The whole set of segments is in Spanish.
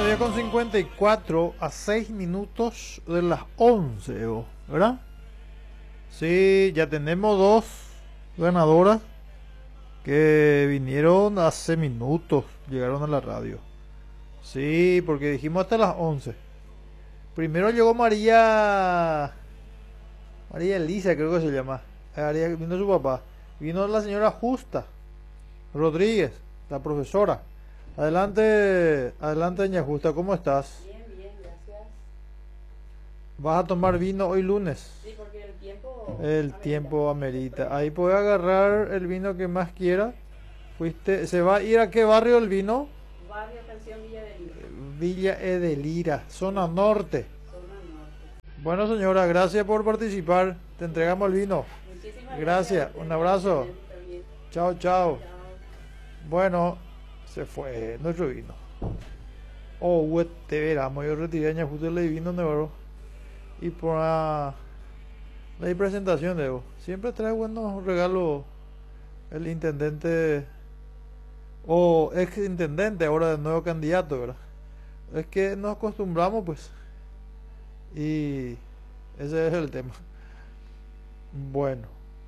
10:54 a 6 minutos de las 11, Evo, ¿verdad? Sí, ya tenemos dos ganadoras que vinieron hace minutos, llegaron a la radio. Sí, porque dijimos hasta las 11. Primero llegó María Elisa, creo que se llama. Vino su papá. Vino la señora Justa Rodríguez, la profesora. Adelante, doña Justa, ¿cómo estás? Bien, bien, gracias. ¿Vas a tomar vino hoy lunes? Sí, porque el tiempo... El tiempo amerita. Ahí puede agarrar el vino que más quiera. ¿Se va a ir a qué barrio el vino? Barrio Pensión Villa de Lira. Villa Edelira, zona norte. Zona norte. Bueno, señora, gracias por participar. Te entregamos el vino. Muchísimas Gracias, un abrazo. Bien. Chao, chao. Bueno, se fue nuestro vino. Oh, te veramos. Yo retiré año justo el vino de oro. Y por la presentación de Evo. Siempre trae buenos regalos el intendente o ex intendente, ahora de nuevo candidato, ¿verdad? Es que nos acostumbramos, pues. Y ese es el tema. Bueno,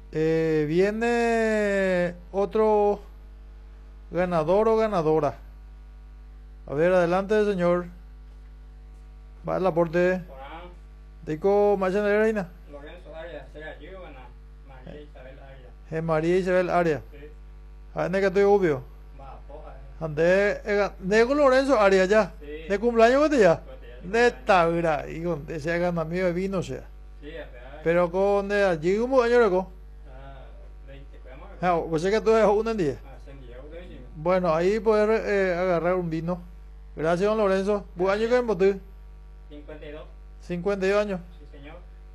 viene otro ganador o ganadora. A ver, adelante, señor. Va el aporte. Dico María Reina. Lorenzo Arias, Sergio Gana, María Isabel Arias. María Isabel Arias. Sí. ¿Ande que estoy obvio? Va, poja. De con Lorenzo Arias ya. Sí. De cumpleaños que te ya. Pues ya, De tabra. Y con ese gana mío de vino sea. Sí, hasta Pero con de allí como año reco. 20, podemos ver. Ah, pues es que tú eres uno en día. Santiago de Chile. Bueno, ahí poder agarrar un vino. Gracias, don Lorenzo. ¿Buen año que emboté? 52, 52 años. sí señor.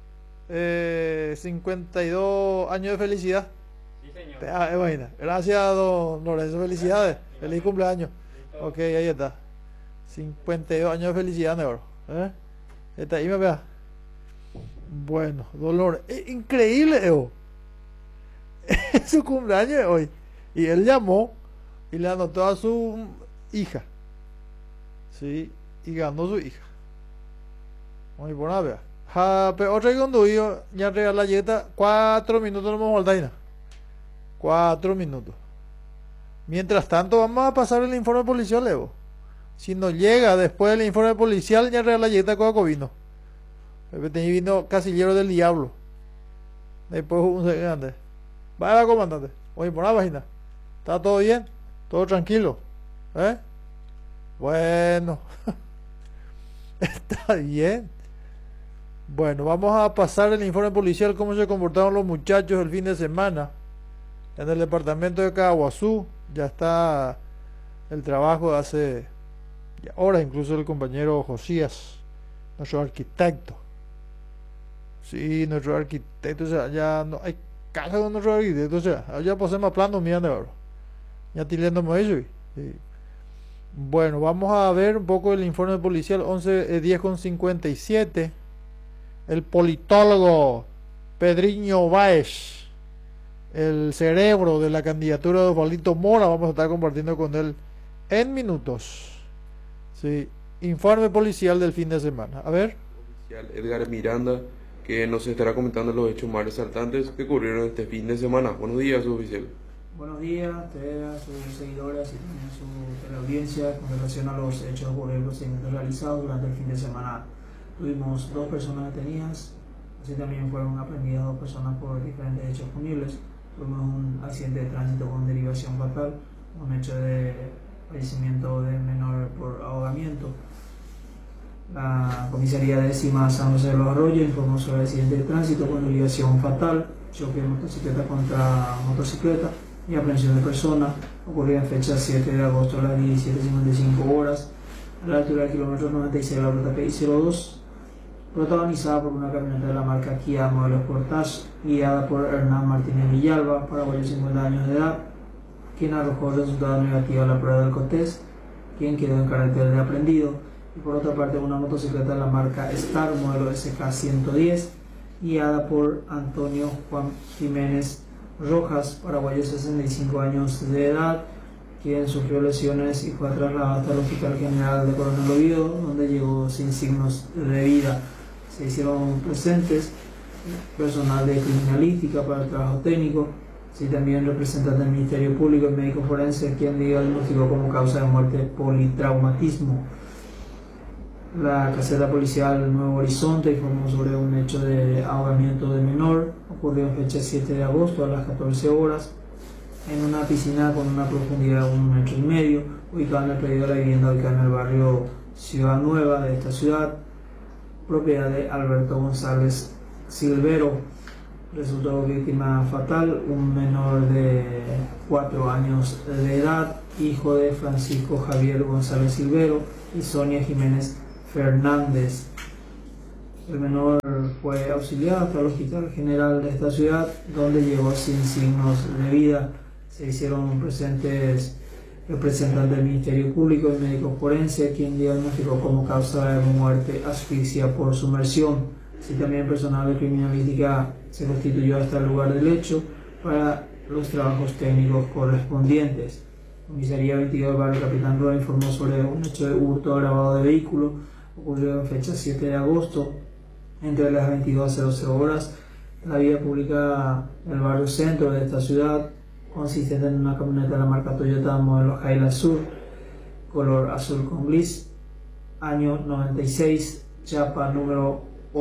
52 años de felicidad. Sí señor. Imagina. Gracias, don Lorenzo. Felicidades. Gracias. Feliz cumpleaños. Listo. Ok, ahí está. 52 años de felicidad, negro. Está ahí, me vea. Bueno, dolor. Increíble, Evo. Es su cumpleaños hoy. Y él llamó y le anotó a su hija. Sí, y ganó su hija. Muy buena, vea. Otra que cuando yo ya regala la dieta, 4 minutos no me voltaina. 4 minutos. Mientras tanto, vamos a pasar el informe policial, Evo. Si nos llega después del informe policial, ya regala la dieta con vino. Tenía vino casillero del diablo. Después un segundo. Vaya, comandante. Oye, por la página. ¿Está todo bien? ¿Todo tranquilo? Bueno. Está bien. Bueno, vamos a pasar el informe policial, cómo se comportaron los muchachos el fin de semana en el departamento de Caguazú. Ya está el trabajo de hace ya horas, incluso el compañero Josías, nuestro arquitecto. Sí, nuestro arquitecto, o sea, ya no hay caja con nuestro arquitecto, o sea, ya pasemos a plano, mira de oro. Ya tiliéndome eso. Sí. Bueno, vamos a ver un poco el informe policial 10:57. El politólogo Pedriño Báez, el cerebro de la candidatura de Osvaldito Mora, vamos a estar compartiendo con él en minutos. Sí, informe policial del fin de semana. A ver. Edgar Miranda, que nos estará comentando los hechos más resaltantes que ocurrieron este fin de semana. Buenos días, suboficial. Buenos días a ustedes, a sus seguidoras y también a su teleaudiencia con relación a los hechos ocurridos y realizados durante el fin de semana. Tuvimos 2 personas detenidas, así también fueron aprendidas 2 personas por diferentes hechos punibles. Tuvimos un accidente de tránsito con derivación fatal, un hecho de fallecimiento de menor por ahogamiento. La comisaría décima San José de los Arroyos informó sobre el accidente de tránsito con derivación fatal, choque de motocicleta contra motocicleta y aprehensión de personas, ocurrió en fecha 7 de agosto a las 17:55 horas, a la altura del kilómetro 96 de la ruta PI-02, protagonizada por una camioneta de la marca Kia modelo Sportage, guiada por Hernán Martínez Villalba, paraguayo de 50 años de edad, quien arrojó resultado negativo a la prueba del COTES, quien quedó en carácter de aprendido, y por otra parte una motocicleta de la marca Star modelo SK110, guiada por Antonio Juan Jiménez Rojas, paraguayo de 65 años de edad, quien sufrió lesiones y fue trasladado hasta el Hospital General de Coronel Oviedo, donde llegó sin signos de vida. Se hicieron presentes personal de criminalística para el trabajo técnico, así también representante del Ministerio Público y médico forense, quien diagnosticó como causa de muerte politraumatismo. La caseta policial Nuevo Horizonte informó sobre un hecho de ahogamiento de menor, ocurrió en fecha 7 de agosto a las 14 horas, en una piscina con una profundidad de 1,5 metros, ubicada en el predio de la vivienda ubicada en el barrio Ciudad Nueva de esta ciudad, propiedad de Alberto González Silvero. Resultó víctima fatal un menor de 4 años de edad, hijo de Francisco Javier González Silvero y Sonia Jiménez Fernández. El menor fue auxiliado hasta el Hospital General de esta ciudad, donde llegó sin signos de vida. Se hicieron presentes representantes del Ministerio Público y médico forense, quien diagnosticó como causa de muerte asfixia por sumersión. Así también personal de criminalística se constituyó hasta el lugar del hecho para los trabajos técnicos correspondientes. Comisaría 22 del barrio Capitán Roa informó sobre un hecho de hurto agravado de vehículo ocurrido en fecha 7 de agosto entre las 22:00 horas en la vía pública del barrio centro de esta ciudad, consistente en una camioneta de la marca Toyota modelo Hilux Sur, color azul con gris, año 96, chapa número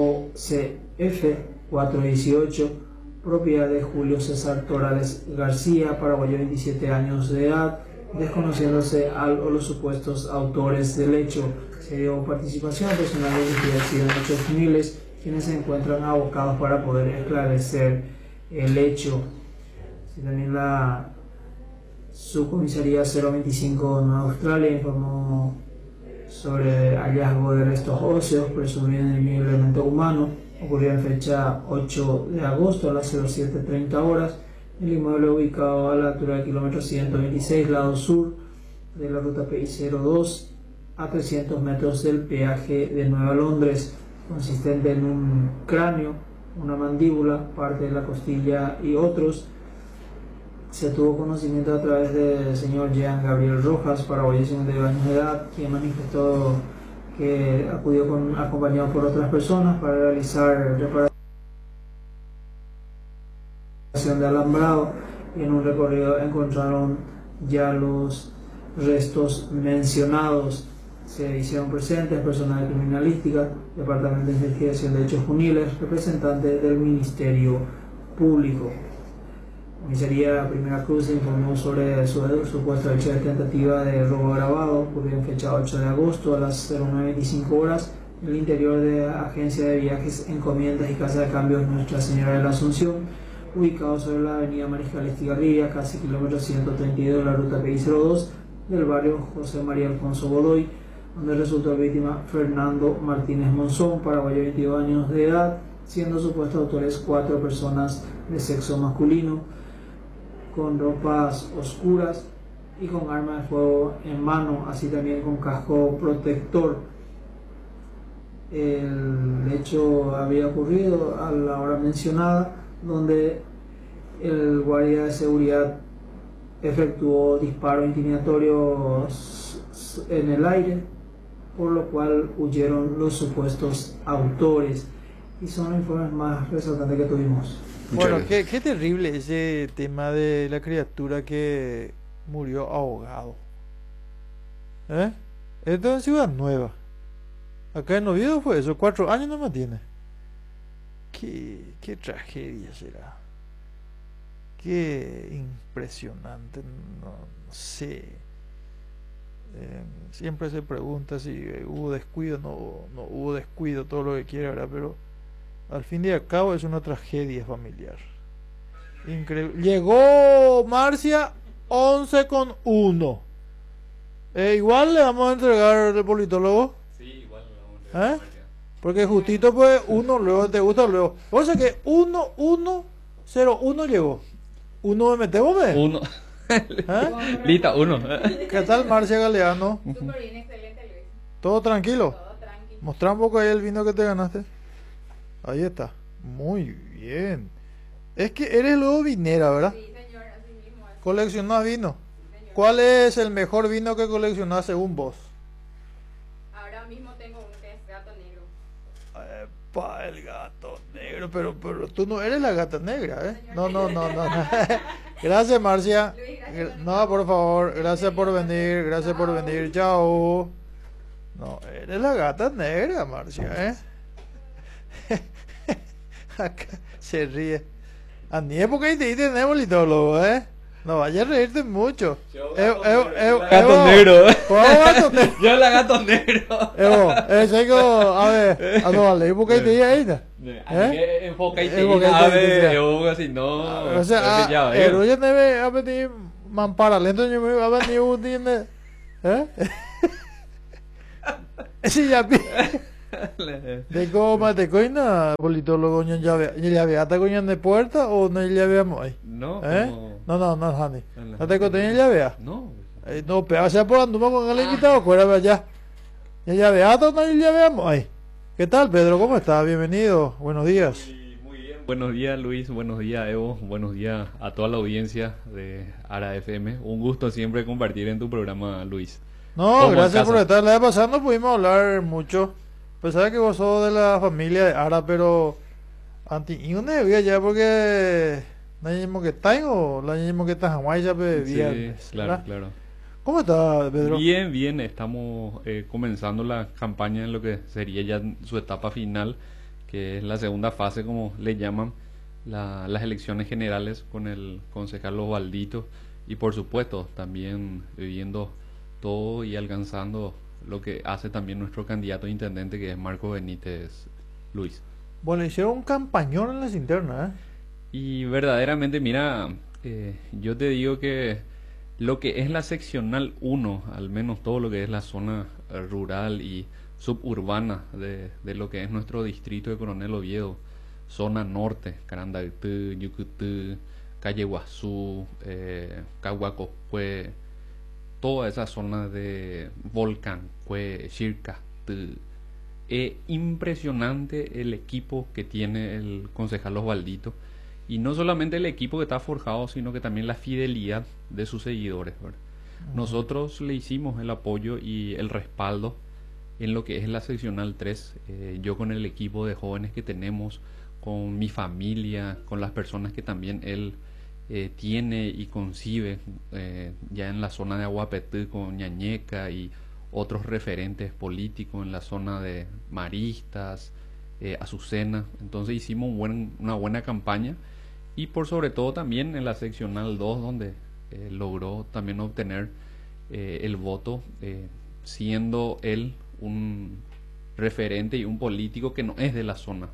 OCF 418, propiedad de Julio César Torales García, paraguayo, 27 años de edad, desconociéndose al o los supuestos autores del hecho. Se dio participación a personal de investigación en hechos civiles, quienes se encuentran abocados para poder esclarecer el hecho. Y también la subcomisaría 025 Nueva Australia informó sobre hallazgo de restos óseos presumiblemente humanos. Ocurrió en fecha 8 de agosto a las 07:30 horas. El inmueble ubicado a la altura del kilómetro 126, lado sur de la ruta PI02, a 300 metros del peaje de Nueva Londres, consistente en un cráneo, una mandíbula, parte de la costilla y otros. Se tuvo conocimiento a través del señor Jean Gabriel Rojas, paraguayo de 52 años de edad, quien manifestó que acudió acompañado por otras personas para realizar reparación de alambrado, y en un recorrido encontraron ya los restos mencionados. Se hicieron presentes personal de criminalística, departamento de investigación de hechos juveniles, representantes del Ministerio Público. Comisaría Primera Cruz informó sobre el supuesto hecho de tentativa de robo agravado, ocurrió en fecha 8 de agosto a las 09:25 horas en el interior de la agencia de viajes, encomiendas y casa de cambios Nuestra Señora de la Asunción, ubicado sobre la avenida Mariscal Estigarribia, casi kilómetro 132 de la ruta PI02 del barrio José María Alfonso Godoy, donde resultó víctima Fernando Martínez Monzón, paraguayo, 22 años de edad, siendo supuestos autores 4 personas de sexo masculino, con ropas oscuras y con arma de fuego en mano, así también con casco protector. El hecho había ocurrido a la hora mencionada, donde el guardia de seguridad efectuó disparos intimidatorios en el aire, por lo cual huyeron los supuestos autores. Y son los informes más resaltantes que tuvimos. Bueno, qué terrible ese tema de la criatura que murió ahogado. Esto en Ciudad Nueva. Acá en Oviedo fue eso, 4 años no más tiene. Qué tragedia será. Qué impresionante, no sé. Siempre se pregunta si hubo descuido, no hubo descuido, todo lo que quiera, ¿verdad? Pero al fin y al cabo es una tragedia familiar. Increíble. Llegó Marcia 11:01. Igual le vamos a entregar el politólogo. Sí, igual le vamos a entregar. Porque justito pues uno, luego te gusta, luego. O sea que 11:01 llegó. ¿Uno me metemos? Uno. Lita, uno. ¿Qué tal Marcia Galeano? Súper bien, excelente, Luis. ¿Todo tranquilo? Todo tranquilo. Mostrá un poco ahí el vino que te ganaste. Ahí está. Muy bien. Es que eres luego vinera, ¿verdad? Sí, señor, así mismo es. ¿Coleccionás vino? Sí, señor. ¿Cuál es el mejor vino que coleccionás según vos? Ahora mismo tengo un que es gato negro. Epa, el gato negro, pero tú no eres la gata negra, ¿eh? No. Gracias, Marcia. Luis, gracias. No, por favor, gracias por venir, chao. No, eres la gata negra, Marcia, ¿eh? Acá se ríe. A ni época y te tenemos litólogo, ¿eh? No vayas a reírte mucho. Gato negro. ¿Cómo gato negro? Yo la gato negro. Evo, a ver, no vale, época y te ahí, ¿no? Enfoca y te Enfoca y te- a ver, yo si no. O sea, ya el veo. rollo debe a venir mampara lento, yo me va a venir un día, ¿eh? Sí, ya de cómo te coina, politólogo, ñan llave ata coñan de puerta o no llave ahí. No, ¿Eh? como- No, Hani. No te conté llave. No. No. Pero sea por anduma con el invitado, fuera allá. Ya llave ata no llave ahí. ¿Qué tal, Pedro? ¿Cómo estás? Bienvenido. Buenos días. Muy bien. Buenos días, Luis. Buenos días, Evo. Buenos días a toda la audiencia de Ara FM. Un gusto siempre compartir en tu programa, Luis. No, Como en gracias casa. por estar. La vez pasada no pudimos hablar mucho. Pensaba que vos sos de la familia de Ara, pero anti una debía ya porque no hay mismo que está o la mismo que está Hawái ya Sí, bebía. claro, claro. ¿Cómo está, Pedro? Bien, bien. Estamos comenzando la campaña en lo que sería ya su etapa final, que es la segunda fase, como le llaman, las elecciones generales con el concejal Osvaldito y por supuesto también viviendo todo y alcanzando lo que hace también nuestro candidato a intendente, que es Marco Benítez Luis. Bueno, hicieron un campañón en las internas, ¿eh? Y verdaderamente, mira, yo te digo que lo que es la seccional 1, al menos todo lo que es la zona rural y suburbana de lo que es nuestro distrito de Coronel Oviedo, zona norte, Carandagtú, Yucutú, Calle Guazú, Caguacopue, toda esa zona de Volcán, Chirca, impresionante el equipo que tiene el concejal Osvaldito, y no solamente el equipo que está forjado, sino que también la fidelidad de sus seguidores, ¿verdad? Nosotros le hicimos el apoyo y el respaldo en lo que es la seccional 3, yo con el equipo de jóvenes que tenemos, con mi familia, con las personas que también él tiene y concibe ya en la zona de Aguapetí con Ñañeca y otros referentes políticos en la zona de Maristas, Azucena. Entonces hicimos una buena campaña, y por sobre todo también en la seccional 2, donde logró también obtener el voto, siendo él un referente y un político que no es de la zona.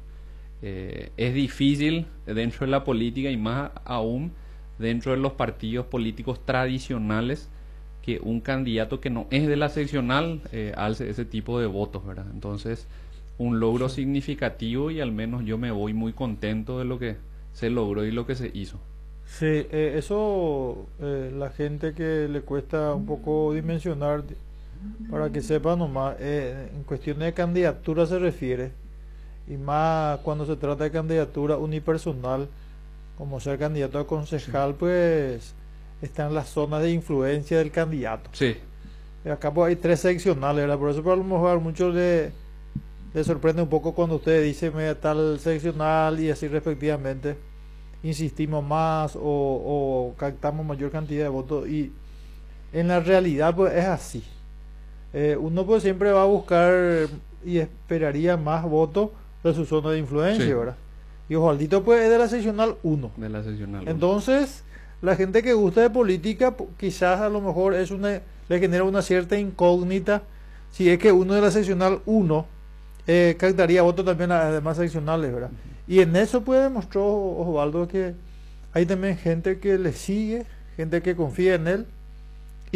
Es difícil dentro de la política y más aún dentro de los partidos políticos tradicionales que un candidato que no es de la seccional alce ese tipo de votos, ¿verdad? Entonces, un logro significativo, y al menos yo me voy muy contento de lo que se logró y lo que se hizo. Sí, eso la gente que le cuesta un poco dimensionar, para que sepa nomás, en cuestión de candidatura se refiere, y más cuando se trata de candidatura unipersonal, como ser candidato a concejal, pues está en las zonas de influencia del candidato. Sí, Acá pues hay 3 seccionales, ¿verdad? Por eso por a lo mejor a muchos le sorprende un poco cuando usted dice tal seccional y así respectivamente. Insistimos más o captamos mayor cantidad de votos, y en la realidad pues es así. Uno pues siempre va a buscar y esperaría más votos de su zona de influencia, Sí. ¿verdad? Y Osvaldito pues es de la seccional 1. de la seccional. Entonces, la gente que gusta de política, quizás a lo mejor le genera una cierta incógnita si es que uno de la seccional 1 captaría votos también a las demás seccionales, ¿verdad? Y en eso pues demostró Osvaldo que hay también gente que le sigue, gente que confía en él, y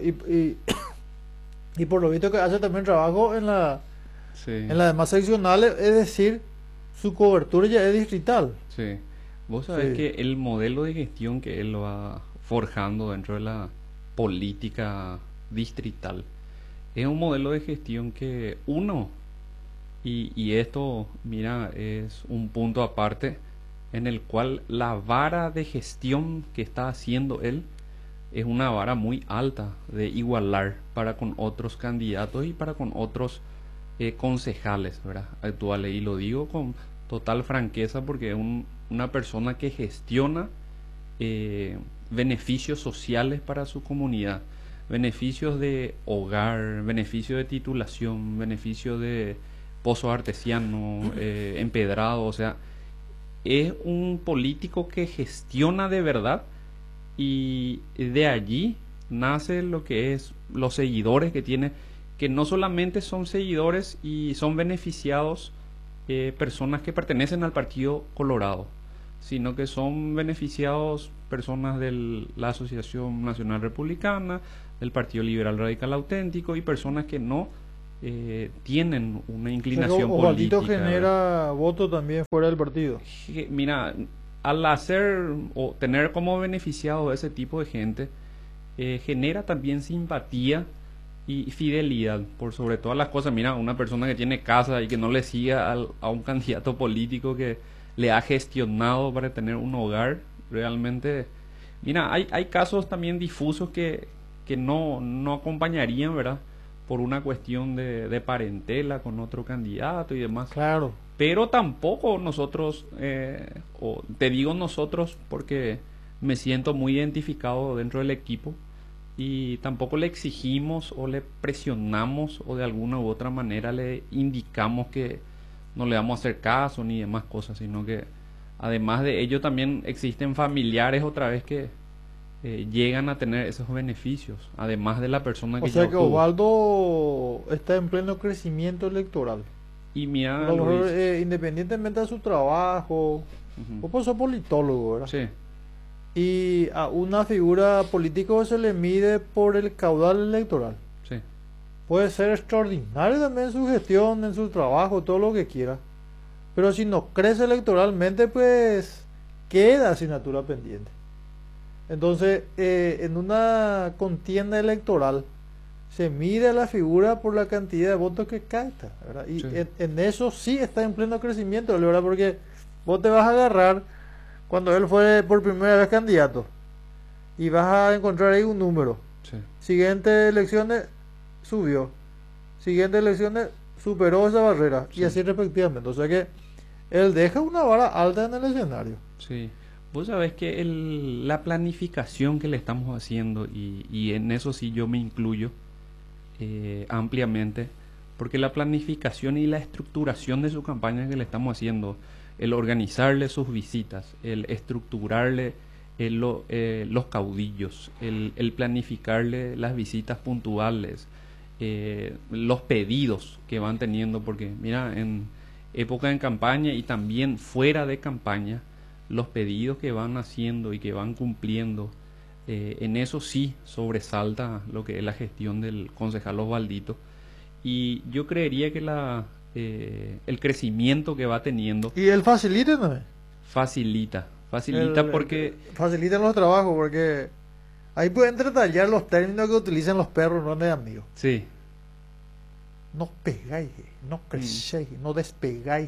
por lo visto que hace también trabajo en las demás seccionales, es decir, su cobertura ya es distrital. Sí. Vos sabés Sí. que el modelo de gestión que él va forjando dentro de la política distrital es un modelo de gestión que y esto, mira, es un punto aparte, en el cual la vara de gestión que está haciendo él es una vara muy alta de igualar para con otros candidatos y para con otros concejales, ¿verdad? Actuales. Y lo digo con total franqueza porque es una persona que gestiona beneficios sociales para su comunidad, beneficios de hogar, beneficios de titulación, beneficios de pozo artesiano, empedrado, o sea, es un político que gestiona de verdad y de allí nace lo que es los seguidores que tiene, que no solamente son seguidores y son beneficiados personas que pertenecen al Partido Colorado, sino que son beneficiados personas de la Asociación Nacional Republicana, del Partido Liberal Radical Auténtico y personas que no tienen una inclinación Osvaldito política. genera voto también fuera del partido. Mira, al hacer o tener como beneficiado ese tipo de gente, genera también simpatía y fidelidad por sobre todas las cosas. Mira, una persona que tiene casa y que no le siga a un candidato político que le ha gestionado para tener un hogar, realmente, mira, hay casos también difusos que no acompañarían, ¿verdad? Por una cuestión de parentela con otro candidato y demás. Claro. Pero tampoco nosotros, o te digo nosotros porque me siento muy identificado dentro del equipo, y tampoco le exigimos o le presionamos o de alguna u otra manera le indicamos que no le vamos a hacer caso ni demás cosas, sino que además de ello también existen familiares otra vez que llegan a tener esos beneficios, además de la persona que O sea ya que obtuvo. Osvaldo está en pleno crecimiento electoral. Y A mira, lo mejor, Luis, independientemente de su trabajo, ujú, vos sos politólogo, ¿verdad? sí, Y a una figura política se le mide por el caudal electoral. sí, Puede ser extraordinario también en su gestión, en su trabajo, todo lo que quiera. Pero si no crece electoralmente, pues queda asignatura pendiente. Entonces, en una contienda electoral se mide a la figura por la cantidad de votos que capta, ¿verdad? Y Sí. en eso sí está en pleno crecimiento, ¿verdad? Porque vos te vas a agarrar cuando él fue por primera vez candidato y vas a encontrar ahí un número. sí, Siguientes elecciones subió. Siguientes elecciones superó esa barrera. Sí. Y así respectivamente. O sea que él deja una vara alta en el escenario. sí. Vos sabés que la planificación que le estamos haciendo, y en eso sí yo me incluyo ampliamente, porque la planificación y la estructuración de su campaña que le estamos haciendo, el organizarle sus visitas, el estructurarle los caudillos, el planificarle las visitas puntuales, los pedidos que van teniendo, porque mira, en época de campaña y también fuera de campaña, los pedidos que van haciendo y que van cumpliendo, en eso sí sobresalta lo que es la gestión del concejal Osvaldito. Y yo creería que el crecimiento que va teniendo Y él facilita también. facilita porque Facilita los trabajos porque ahí pueden detallar los términos que utilizan los perros, no de amigos. sí, No pegáis, no crecéis, no despegáis,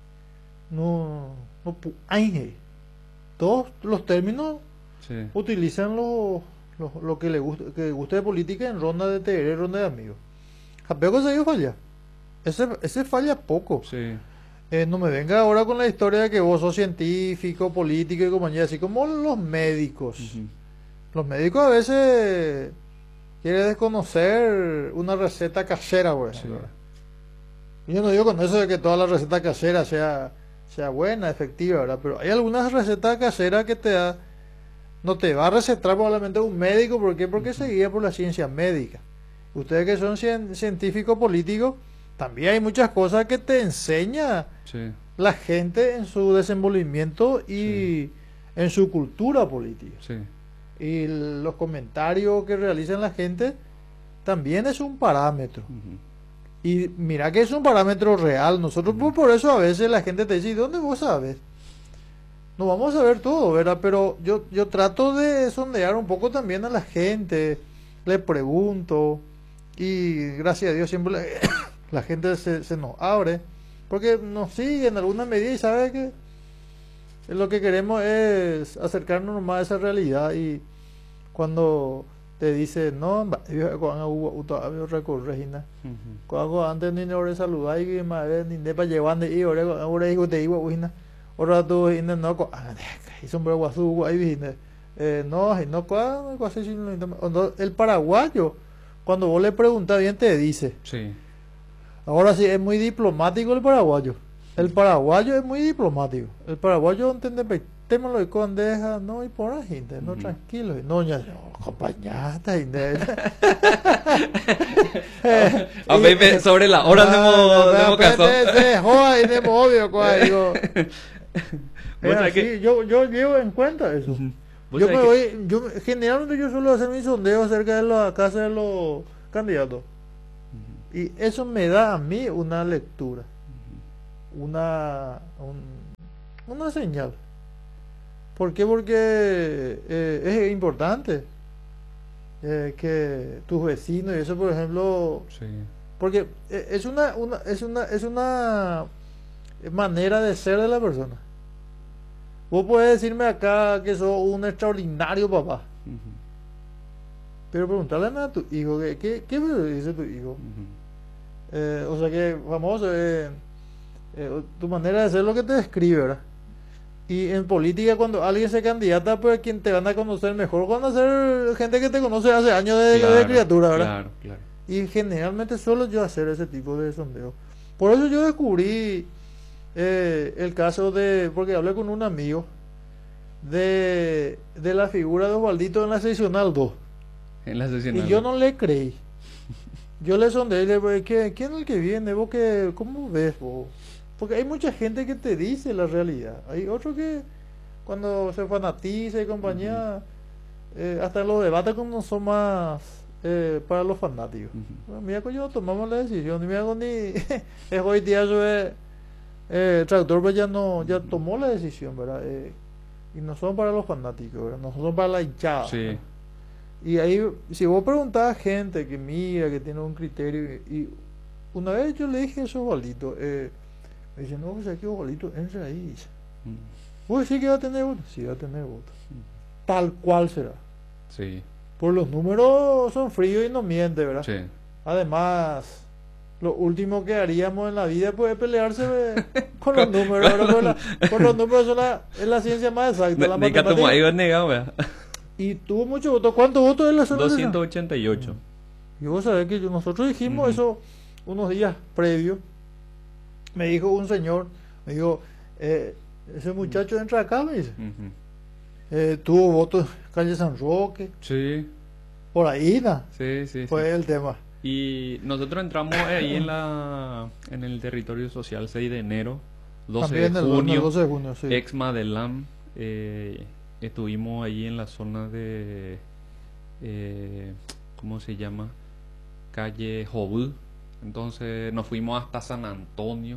no puáis. Todos los términos sí, utilizan lo que le gusta, que guste de política en ronda de TR, ronda de amigos. Japeo se dio falla. Ese falla poco. sí, No me venga ahora con la historia de que vos sos científico, político y compañía, así como los médicos. ujú, Los médicos a veces quieren desconocer una receta casera, por ejemplo. sí, Yo no digo con eso de que toda la receta casera sea buena, efectiva, ¿verdad? Pero hay algunas recetas caseras que no te va a recetar probablemente un médico. ¿Por qué? Porque se guía por la ciencia médica. Ustedes que son científicos políticos, también hay muchas cosas que te enseña sí, la gente en su desenvolvimiento y en su cultura política. sí, Y los comentarios que realizan la gente también es un parámetro. ujú, Y mira que es un parámetro real. Nosotros por eso a veces la gente te dice, ¿y dónde vos sabes? No vamos a ver todo, ¿verdad? Pero yo trato de sondear un poco también a la gente, le pregunto, y gracias a Dios siempre la gente se nos abre, porque nos sigue en alguna medida y sabe que lo que queremos es acercarnos más a esa realidad. Y cuando te dice, no, cuando hubo recorregina, cuando antes ni ore saludar y ni de para llevar y ahora digo te iba uina, ahora tú no y sombrero guazú ahí vine, no el paraguayo, cuando vos le preguntas bien te dice. Sí. Ahora sí, es muy diplomático el paraguayo. El paraguayo es muy diplomático. El paraguayo entiende témelo y condeja, no, y por la gente, no, tranquilo, y no, ya, acompañata, y a Pepe, sobre la hora de caso. Joder, de obvio, digo. Que... yo llevo en cuenta eso. Yo me voy, generalmente yo suelo hacer mis sondeos acerca de la casa de los candidatos. Y eso me da a mí una lectura, una señal. ¿Por qué? Porque es importante que tus vecinos y eso, por ejemplo, sí. Porque es una manera de ser de la persona. Vos podés decirme acá que sos un extraordinario papá, pero preguntarle a tu hijo ¿qué dice tu hijo? O sea que famoso tu manera de ser lo que te describe, ¿verdad? Y en política, cuando alguien se candidata, pues quien te van a conocer mejor van a ser gente que te conoce hace años de criatura, ¿verdad? Claro. Y generalmente suelo yo hacer ese tipo de sondeo. Por eso yo descubrí el caso porque hablé con un amigo de la figura de Osvaldito en la seccional 2. En la seccional y yo no le creí. Yo le sondeé y le dije, ¿quién es el que viene? ¿Vos cómo ves vos? Porque hay mucha gente que te dice la realidad. Hay otros que cuando se fanatiza y compañía, hasta los debates como son más para los fanáticos. Mira que yo tomamos la decisión. Y mira ni es hoy día yo Tractor pues ya tomó la decisión, ¿verdad? Y no son para los fanáticos, ¿verdad? No son para la hinchada. Sí. Y ahí, si vos preguntás a gente que mira, que tiene un criterio, y una vez yo le dije eso a Osvaldito, me dice, no, pues aquí Osvaldito entra ahí, dice. ¿Vos decís que va a tener voto? Sí, va a tener voto. Tal cual será. Sí. Por los números son fríos y no miente, ¿verdad? Sí. Además, lo último que haríamos en la vida pues, es pelearse con los números. ¿Verdad? Por los números es la ciencia más exacta. La matemática. Y tuvo muchos votos. ¿Cuántos votos en la zona? 288. Y vos sabés que nosotros dijimos eso unos días previos. Me dijo un señor, me dijo, ese muchacho entra acá, me dice. Tuvo votos calle San Roque. Sí. Por ahí, ¿no? Sí. Fue el tema. Y nosotros entramos ahí en el territorio social 6 de enero, 12 de junio, 12 de junio, sí. ex Madelam. Estuvimos ahí en la zona de ¿cómo se llama? Calle Jobul. Entonces nos fuimos hasta San Antonio.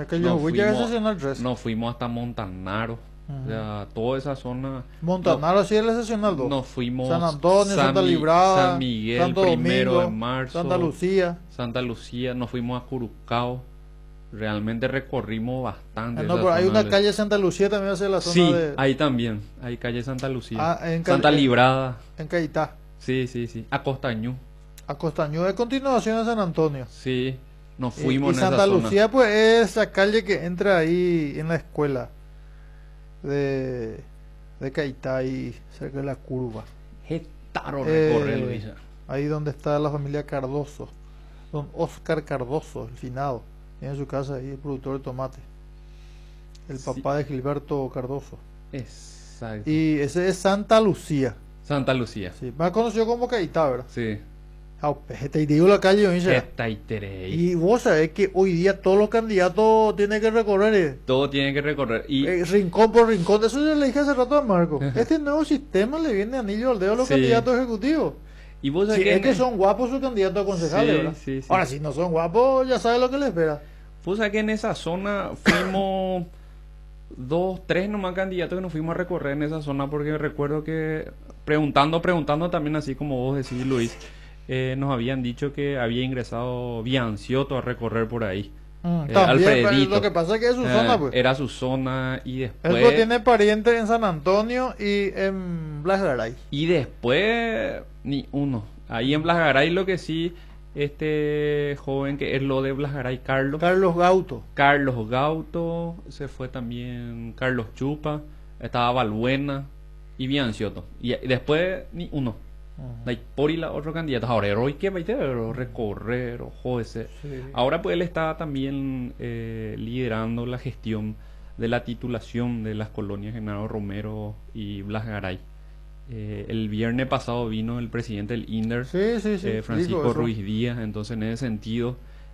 Nos fuimos hasta Montanaro. O sea, toda esa zona. Montanaro sí es la seccional 2. Nos fuimos San Antonio, Santa Librada, San Miguel, Santo primero Domingo, de marzo, Santa Lucía, nos fuimos a Curucao. Realmente recorrimos bastante. Pero hay una calle Santa Lucía también hacia la zona sí, ahí también. Hay calle Santa Lucía. Santa Librada. En Caitá. Sí. A Costañú. A Costañú es continuación de San Antonio. Sí, nos fuimos y en Santa esa Lucía zona. Pues es esa calle que entra ahí en la escuela de Caitá y cerca de la curva. Getaro recorrer, Luisa. Ahí donde está la familia Cardoso. Don Oscar Cardoso, el finado. Tiene su casa ahí, el productor de tomate. El papá de Gilberto Cardoso. Exacto. Y ese es Santa Lucía. Santa Lucía. Sí, más conocido como Caitá, ¿verdad? Sí. Te digo la calle, y vos sabés que hoy día todos los candidatos tienen que recorrer. Todo tiene que recorrer. Y rincón por rincón. Eso yo le dije hace rato a Marco. Este nuevo sistema le viene anillo al dedo a los candidatos ejecutivos. Y vos sabés es que son guapos sus candidatos a concejales, ¿verdad? Sí. Ahora, si no son guapos, ya sabes lo que les espera. Vos sabés que en esa zona fuimos 2, 3 nomás candidatos que nos fuimos a recorrer en esa zona, porque recuerdo que preguntando también, así como vos decís, Luis, nos habían dicho que había ingresado Biancioto a recorrer por ahí. También, Alfredito. lo que pasa es que es su zona, pues. Era su zona y Él después... tiene parientes en San Antonio y en Blas Garay. Y después, ni uno. Ahí en Blas Garay lo que sí, este joven que es lo de Blas Garay, Carlos Gauto, se fue también Carlos Chupa, estaba Balbuena y Biancioto. Y después, ni uno. Like, por y la otro candidato. Ahora, hoy que va a recorrer, ojo ese. Sí. Ahora, pues él está también liderando la gestión de la titulación de las colonias Genaro Romero y Blas Garay. El viernes pasado vino el presidente del INDER, Francisco dijo Ruiz Díaz. Entonces, en ese sentido,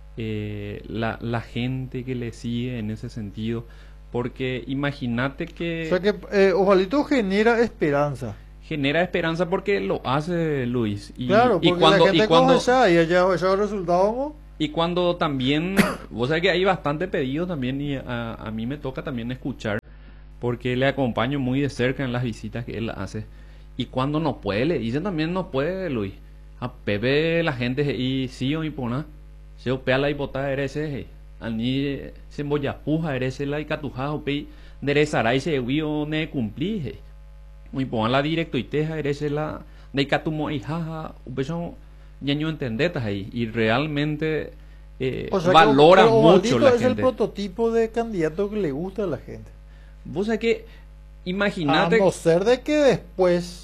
la gente que le sigue en ese sentido, porque imagínate que... O sea que Ojalito genera esperanza. Genera esperanza porque lo hace Luis. Claro, porque la gente coge esa y ya resultados, ¿no? Y cuando también, vos sabés que hay bastante pedido también y a mí me toca también escuchar, porque le acompaño muy de cerca en las visitas que él hace. Y cuando no puede, le dicen también no puede, Luis. A Pepe la gente y sí o y pona, se opea la hipotada eres ese, ani se emboyapuja eres la y catuja o pe derezará y se huio ne cumplir. Muy pon la directo y teja eres la de catumo y jaja, un ñaño entendetas ahí y realmente o sea, valora mucho la es gente. El prototipo de candidato que le gusta a la gente. Vos sabés que imagínate, a no ser de que después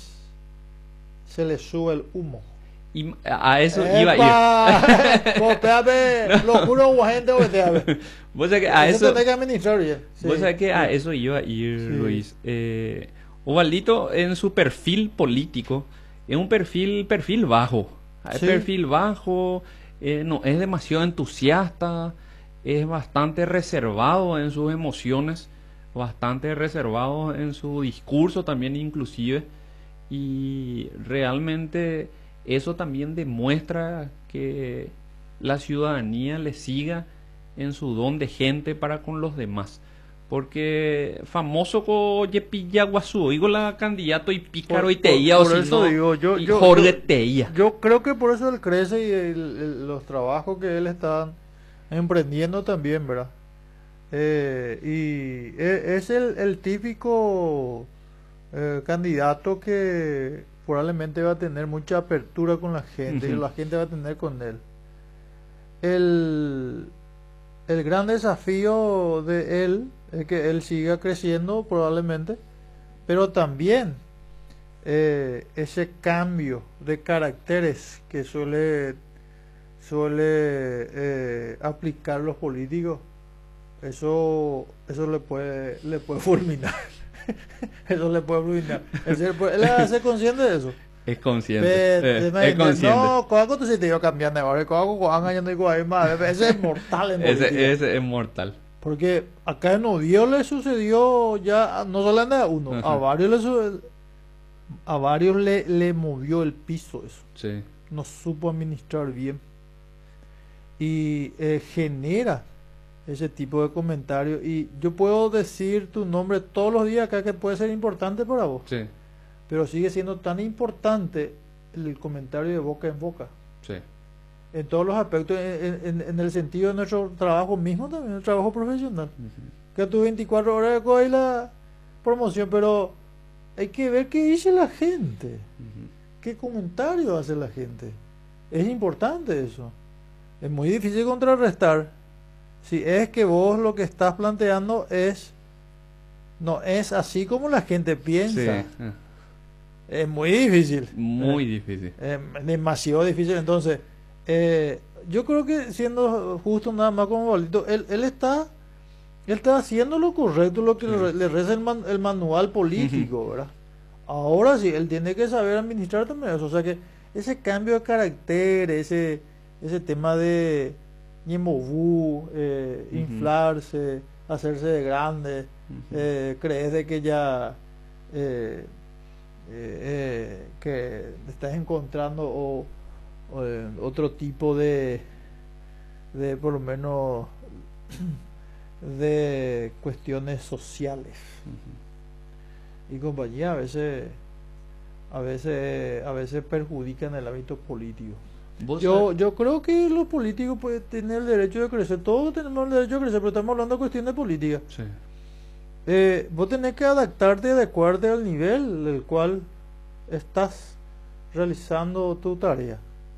se le sube el humo. Y a eso iba a ir. Lo juro, gente, vos sabés que a eso tenés que administrar bien. Sí, vos sabés que a eso iba a ir, sí. Luis. Ovaldito en su perfil político es un perfil bajo. Sí. Perfil bajo, no es demasiado entusiasta, es bastante reservado en sus emociones, bastante reservado en su discurso también inclusive, y realmente eso también demuestra que la ciudadanía le siga en su don de gente para con los demás. Porque famoso co Yepilla Guazú, digo la candidato y pícaro y teía o si no, digo, Jorge Teía. Yo creo que por eso él crece y los trabajos que él está emprendiendo también, ¿verdad? Y es el típico candidato que probablemente va a tener mucha apertura con la gente y la gente va a tener con él. El gran desafío de él es que él siga creciendo probablemente, pero también ese cambio de caracteres que suele aplicar los políticos, eso le puede fulminar. Eso le puede fulminar. Él hace consciente de eso. Es consciente. Es consciente. No, ¿cuándo tú te iba cambiando ahora? Ese es mortal en política. Ese es mortal. Porque acá en Odio le sucedió ya, no solamente a uno, a varios le movió el piso eso. Sí. No supo administrar bien. Y genera ese tipo de comentarios. Y yo puedo decir tu nombre todos los días acá que puede ser importante para vos. Sí. Pero sigue siendo tan importante el comentario de boca en boca. Sí. En todos los aspectos, en el sentido de nuestro trabajo mismo también, el trabajo profesional. Que tú 24 horas de coger la promoción, pero hay que ver qué dice la gente, qué comentario hace la gente. Es importante eso. Es muy difícil contrarrestar. Si es que vos lo que estás planteando no es así como la gente piensa. Sí. Es muy difícil. Muy difícil. Demasiado difícil. Entonces, yo creo que siendo justo nada más como Ovalito, él está haciendo lo correcto, lo que le reza el manual político, ¿verdad? Ahora sí, él tiene que saber administrar también eso. O sea que ese cambio de carácter, ese tema de ñemobú, inflarse, hacerse de grande, crees de que ya que estás encontrando otro tipo de por lo menos de cuestiones sociales y compañía a veces perjudican el hábito político. Vos Yo creo que los políticos pueden tener el derecho de crecer. Todos tenemos el derecho de crecer, pero estamos hablando de cuestiones de política. sí, Vos tenés que adaptarte y adecuarte al nivel del cual estás realizando tu tarea.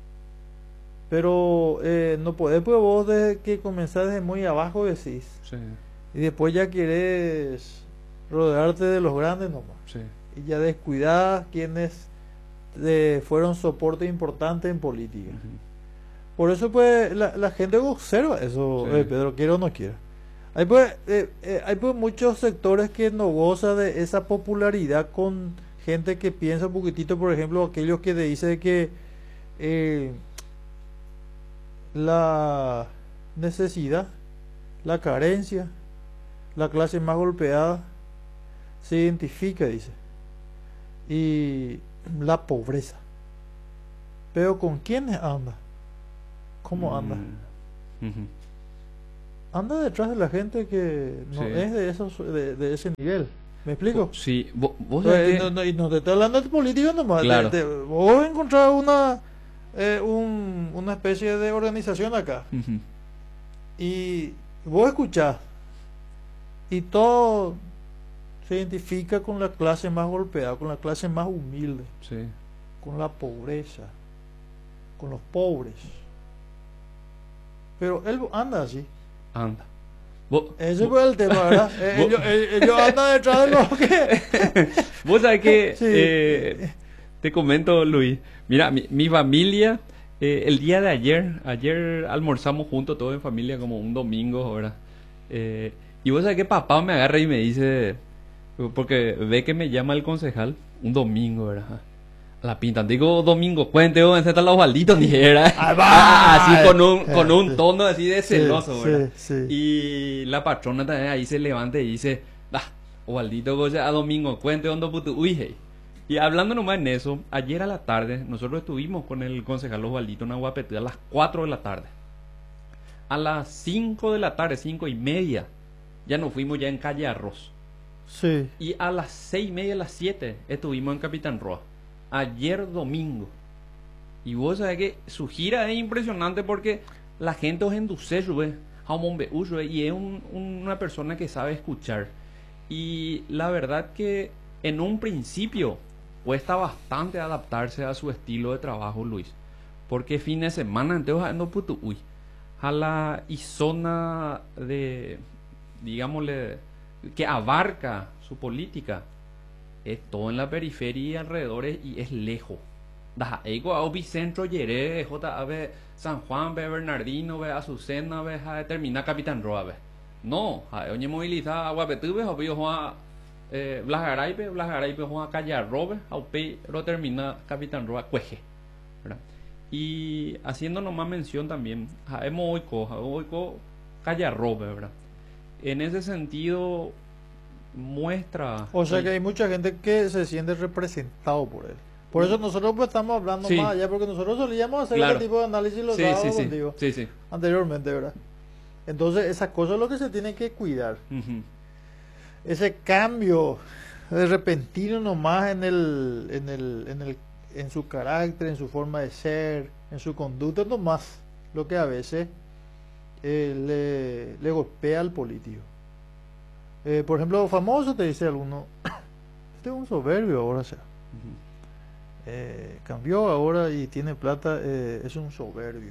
Pero no podés, pues vos desde que comenzás desde muy abajo decís. sí, Y después ya querés rodearte de los grandes nomás. sí. Y ya descuidás quienes fueron soporte importante en política. Ujú. Por eso pues la gente observa eso, Sí. Pedro, quiera o no quiera. Hay pues muchos sectores que no gozan de esa popularidad con gente que piensa un poquitito, por ejemplo, aquellos que te dicen que la necesidad, la carencia, la clase más golpeada se identifica, dice, y la pobreza. Pero ¿con quiénes anda? ¿Cómo anda? Ujú. Anda detrás de la gente que no Sí. es de ese nivel. ¿Me explico? Sí, vos sabés que- Y no te estoy hablando de política nomás. Claro. Vos encontrás una especie de organización acá Ujú. y vos escuchás y todo se identifica con la clase más golpeada, con la clase más humilde, Sí. con la pobreza, con los pobres. Pero él anda así. Anda. Vos, Ese fue el tema, ¿verdad? Ellos andan detrás de lo que... vos sabés que Sí. te comento, Luis. Mira, mi familia, el día de ayer almorzamos juntos todos en familia como un domingo, ¿verdad? Y vos sabés que papá me agarra y me dice, porque ve que me llama el concejal, un domingo, ¿verdad? A la pinta, digo domingo, cuente, ¿dónde están los balditos? Dijera. Ahí va. Así con un tono así de celoso, Sí, ¿verdad? sí. Y la patrona también ahí se levanta y dice, Ovaldito, a domingo, cuente, ¿dónde puto? Uy, hey. Y hablando nomás en eso, ayer a la tarde, nosotros estuvimos con el concejal Osvaldito en Aguapetí a las 4 de la tarde. A las 5 de la tarde, 5:30, ya nos fuimos ya en Calle Arroz. Sí. Y a las 6:30, a las 7, estuvimos en Capitán Roa. Ayer domingo. Y vos sabés que su gira es impresionante porque la gente os enduce, y es una persona que sabe escuchar. Y la verdad que en un principio cuesta bastante adaptarse a su estilo de trabajo, Luis. Porque fin de semana, entonces, ando puto, uy, a la y zona de, digámosle, que abarca su política, es todo en la periferia y alrededores y es lejos. Da ego a Bicentro, Yeré, JAB, San Juan, ve Bernardino, ve Azucena, ve a determinar Capitán Roa, ve. No, a oñe movilizar Aguapetí, ve, obvio, Juan, Blas Garay, Juan Calle Arrobe, a UP, lo termina Capitán Roa, Cueje, ¿verdad? Y haciendo nomás mención también, a hemos oico, Calle Arrobe, ¿verdad? En ese sentido, muestra. O sea que hay mucha gente que se siente representado por él. Por eso nosotros pues estamos hablando Sí. más allá, porque nosotros solíamos hacer Claro. este tipo de análisis los Sí, sábados sí, sí, contigo, sí, sí. anteriormente, ¿verdad? Entonces esa cosa es lo que se tiene que cuidar. Ujú. Ese cambio de repentino nomás en su carácter, en su forma de ser, en su conducta, nomás lo que a veces le golpea al político. Por ejemplo, famoso te dice alguno, este es un soberbio ahora, o sea, Ujú. cambió ahora y tiene plata, es un soberbio.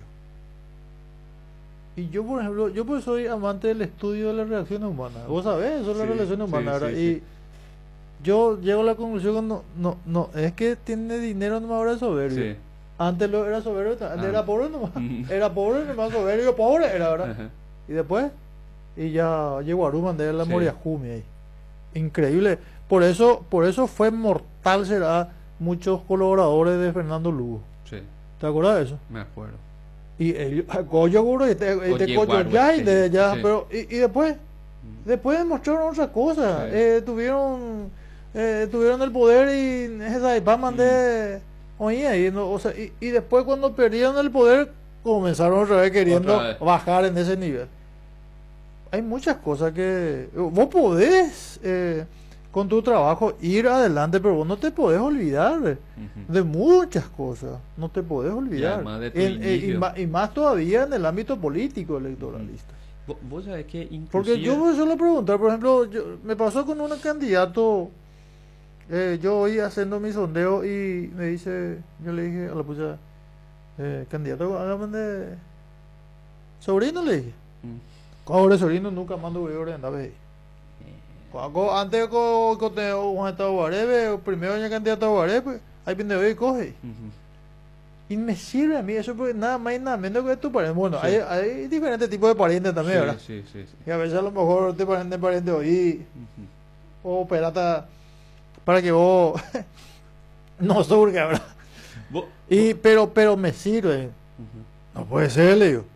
Y yo, por ejemplo, yo pues soy amante del estudio de las reacciones humanas. Vos sabés, eso es las Sí, relaciones sí, humanas, ¿verdad? sí, Y sí. yo llego a la conclusión que no, es que tiene dinero nomás ahora es soberbio. Sí. Antes lo era soberbio, antes Ah. era pobre nomás. Ujú. Era pobre nomás, soberbio, pobre era, ¿verdad? Ajá. Y después, y ya llegó a Aruma, de la Sí. Moriajumi ahí. Increíble. Por eso fue mortal, será muchos colaboradores de Fernando Lugo. Sí, ¿Te acuerdas de eso? me acuerdo. Y ellos, Goyo Guro, y te Oye, Goyo guarda, ya, y sí, de ya, sí. pero, y después demostraron otra cosa. Sí. Tuvieron el poder y esa va mandé oía y no, o sea, y después cuando perdieron el poder comenzaron otra vez queriendo Otra vez. bajar en ese nivel. Hay muchas cosas que vos podés con tu trabajo, ir adelante, pero vos no te podés olvidar de muchas cosas, no te podés olvidar. además de tu Y inicio. y más todavía en el ámbito político electoralista. Vos sabés que Porque inclusive... yo me suelo preguntar, por ejemplo, me pasó con un candidato, yo hoy haciendo mi sondeo y me dice, yo le dije a la pucha, candidato, hágame de sobrino, le dije. Ahora sobrino nunca mando voy a andar ahí. Antes con un estado barebe, primero año candidato a barebe, pues, ahí viene hoy y coge. Y me sirve a mí eso porque nada más y nada menos que tu pariente. Bueno, Sí. hay diferentes tipos de parientes también, ¿verdad? Sí, sí, sí. Y a veces a lo mejor te pariente hoy o pelata para que vos no surga, ¿verdad? Vos- Pero me sirve. No puede ser, le digo.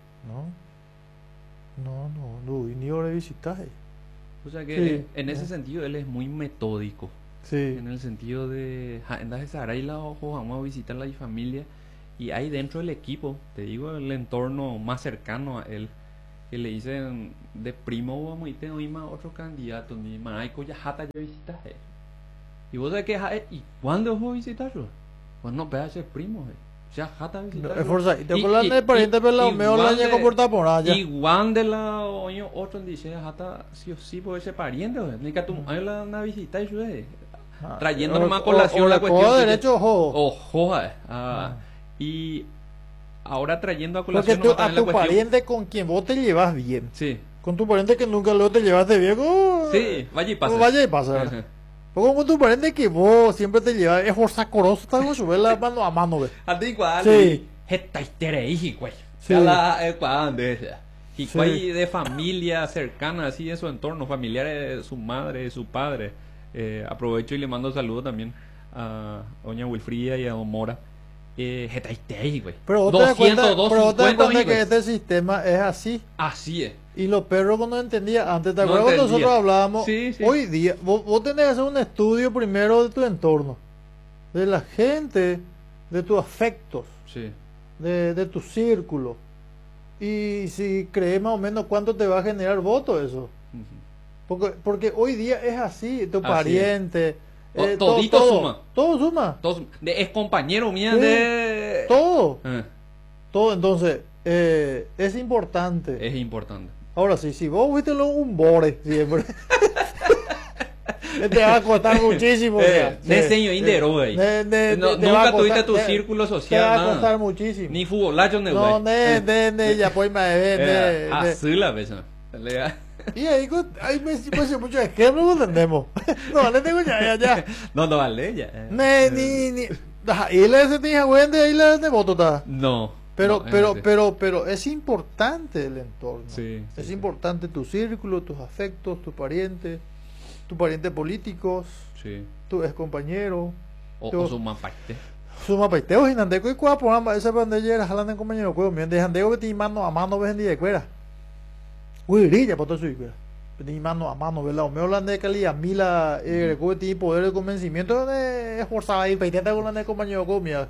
No, ni hora de visitaje. O sea que Sí. en ese sentido él es muy metódico. Sí. En el sentido de andas a la ojo, vamos a visitar la familia y hay dentro del equipo, te digo, el entorno más cercano a él, que le dicen de primo vamos y tengo más otro candidato, ni maraico ya jata ya visitaje. Y vos sabés que ¿y cuándo vos visitarlo? Pues no veas ser primo, ya jata visitarlo. Es forza. Y te acuerdas de pariente pelado, mejor la ña comporta por allá. Igual de la oño otro dice jata sí o sí por ese pariente, ni que tu mujer la anda a visitar y suele trayendo nomás colación la cuestión de que- derecho, ojo. ojo y ahora trayendo a colación Porque nomás a también la tu cuestión pariente con quien vos te llevas bien. sí Con tu pariente que nunca luego te llevaste bien. sí vaya y pasa Vaya y pasa, ¿verdad? Porque con tu pariente que vos siempre te llevas, es forzacoroso, está con su vela mano a mano, ¿ves? Ati igual Sí. Jeta istere hiji, güey. Sí. Y Sí. güey de familia cercana, así de su entorno, familiares, su madre, su padre. Aprovecho y le mando saludos también a doña Wilfrida y a don Mora. Jeta istere, güey. Pero vos te das cuenta, 200, pero vos te das 250, cuenta que güey. este sistema es así. Así es. Y los perros cuando entendía antes, ¿te No acuerdas cuando entendía. nosotros hablábamos? Sí, sí. Hoy día, vos tenés que hacer un estudio primero de tu entorno, de la gente, de tus afectos, Sí. de tu círculo. Y si crees más o menos cuánto te va a generar votos eso. Porque hoy día es así, tu Así pariente. Todito suma. Todo suma. Todos, es compañero mía Sí. de... Todo. Eh, Todo. Entonces, es importante. es importante. Ahora sí, si vos fuiste luego un bore siempre. Te va a costar muchísimo. Diseño indero, güey. Nunca tuviste tu círculo Te va social, a nada. costar muchísimo. Ni futbolacho, ni No, güey. ya pues me Así la vez. Y ahí me muchos ejemplos, no entendemos. No, le tengo ya. No vale, ya. Ni. Y le se tija güey, ahí le de voto está. No. Pero, no, pero es importante el entorno. Sí, es sí. importante tu círculo, tus afectos, tus parientes políticos, Sí. tu ex compañero, O su maparte. su mapaiteo, jinandeco y cuá, por ambas, esa bandera, jalan en compañero, cuego, miren, de jandeo que te mano a mano, ves en día de cuera. Uy, grilla, por todo su cuera. Ni mano a mano, ¿verdad? O me hablan de calidad, mila, que tiene poder de convencimiento, es forzada ahí, peiteta con la de compañero, comida.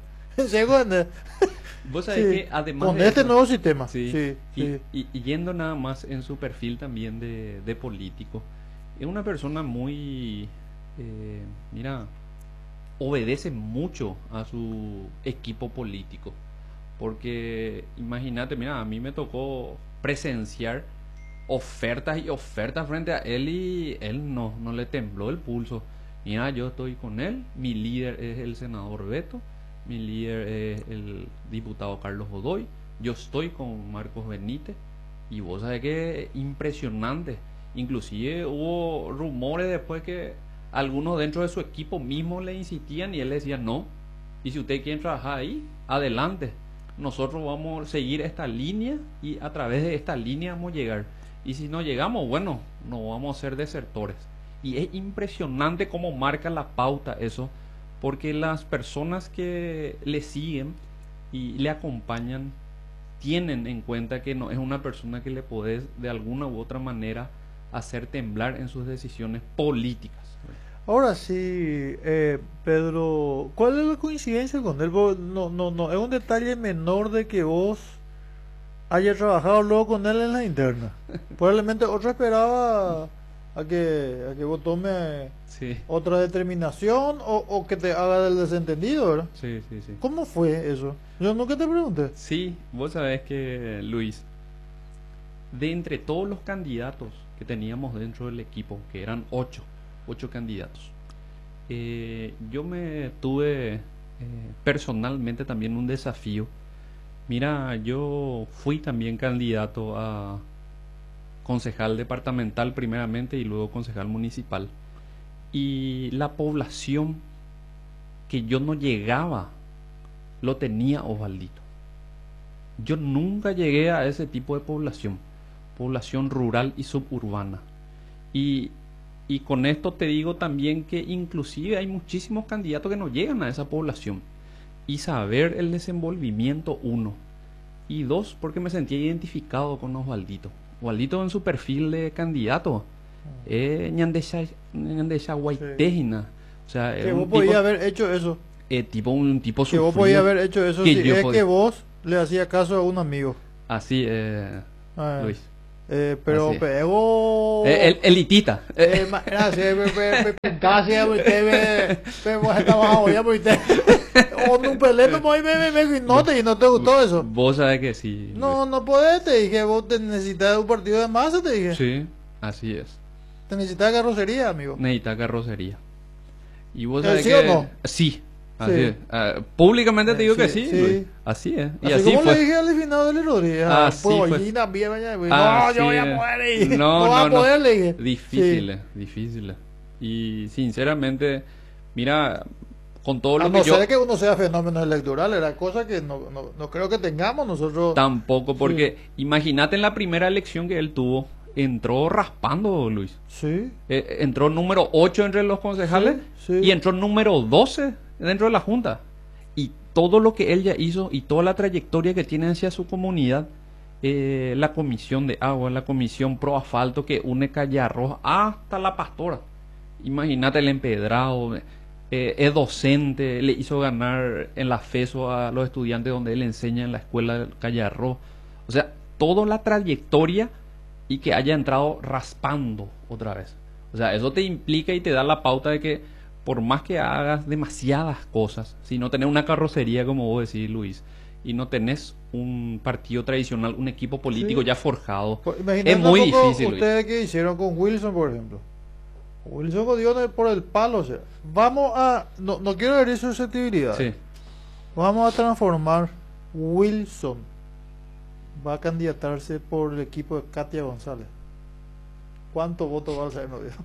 Vos sabés que además con de este eso- nuevo sistema. Sí, Sí. Y yendo nada más en su perfil también de político, es una persona muy, mira, obedece mucho a su equipo político, porque imagínate, mira, a mí me tocó presenciar ofertas y ofertas frente a él y él no le tembló el pulso. Mira, yo estoy con él, mi líder es el senador Beto, mi líder es el diputado Carlos Godoy, yo estoy con Marcos Benítez y vos sabés que impresionante. Inclusive hubo rumores después que algunos dentro de su equipo mismo le insistían y él decía no, y si ustedes quieren trabajar ahí, adelante, nosotros vamos a seguir esta línea y a través de esta línea vamos a llegar, y si no llegamos, bueno, no vamos a ser desertores. Y es impresionante cómo marca la pauta eso, porque las personas que le siguen y le acompañan tienen en cuenta que no es una persona que le podés de alguna u otra manera hacer temblar en sus decisiones políticas. Ahora sí, Pedro, ¿cuál es la coincidencia con él? No, es un detalle menor de que vos hayas trabajado luego con él en la interna. Probablemente otro esperaba a que vos tomes Sí, otra determinación o que te haga del desentendido, ¿verdad? sí, sí, sí. ¿Cómo fue eso? Yo nunca te pregunté. Sí, vos sabés que, Luis, de entre todos los candidatos que teníamos dentro del equipo, que eran ocho candidatos, yo me tuve personalmente también un desafío. Mira, yo fui también candidato a concejal departamental primeramente y luego concejal municipal. Y la población que yo no llegaba lo tenía Osvaldito. Yo nunca llegué a ese tipo de población rural y suburbana. Y con esto te digo también que inclusive hay muchísimos candidatos que no llegan a esa población. Y saber el desenvolvimiento, uno. Y dos, porque me sentía identificado con Osvaldito. Osvaldito en su perfil de candidato, ñandesa guaitejina. O sea, Que es vos un podías tipo, haber hecho eso. un tipo Que vos sufrido. podías haber hecho eso que si yo es podía. que vos le hacías caso a un amigo. Así, Ah, Luis. pero Así es. pegó. Elitita. Gracias, usted me estaba apoyando usted. O un pelete, y no te gustó eso. Vos sabés que sí. No, no podés, te dije, vos te necesitas un partido de masa, te dije. Luis. Sí, así es. Te necesitas carrocería, amigo. Necesita carrocería. Y vos ¿Sí sabés o que... no? Sí, así Sí. es. Públicamente te digo que Sí, sí, sí. Luis. Así es. Y Así así como fue. le dije al final de Rodríguez. Así Pues fue. Ollina, bien, mañana, no, Así yo voy es. a poder, le dije. No, vas a no, no. poder, le dije. Difíciles, difíciles. Y sinceramente, mira, con todo A lo no que yo... ser que uno sea fenómeno electoral, era cosa que no creo que tengamos nosotros. Tampoco, porque imagínate en la primera elección que él tuvo, entró raspando, Luis. Sí. Entró número 8 entre los concejales Sí, sí. y entró número 12 dentro de la Junta. Y todo lo que él ya hizo y toda la trayectoria que tiene hacia su comunidad, la comisión de agua, la comisión pro asfalto que une Calle Arroz hasta La Pastora. Imagínate el empedrado, es docente, le hizo ganar en la FESO a los estudiantes donde él enseña en la escuela de Calle Arroz. O sea, toda la trayectoria y que haya entrado raspando otra vez. O sea, eso te implica y te da la pauta de que por más que hagas demasiadas cosas, si no tenés una carrocería, como vos decís, Luis, y no tenés un partido tradicional, un equipo político Sí. ya forjado, Pues, imagínate es muy un poco difícil, Luis. ustedes que hicieron con Wilson, por ejemplo. Wilson jodió por el palo, o sea. Vamos a. No quiero herir susceptibilidad. Sí. Vamos a transformar. Wilson va a candidatarse por el equipo de Katia González. ¿Cuántos votos va a ser, no viejo?